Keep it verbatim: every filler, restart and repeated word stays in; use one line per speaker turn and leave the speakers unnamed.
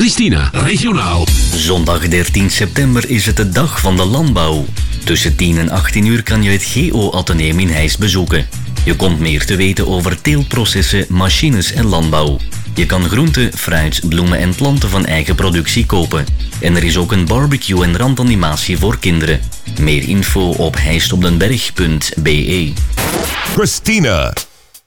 Christina, regionaal.
Zondag dertien september is het de dag van de landbouw. Tussen tien en achttien uur kan je het G O-ateneum in Heist bezoeken. Je komt meer te weten over teeltprocessen, machines en landbouw. Je kan groenten, fruit, bloemen en planten van eigen productie kopen. En er is ook een barbecue en randanimatie voor kinderen. Meer info op heistopdenberg punt be.
Christina.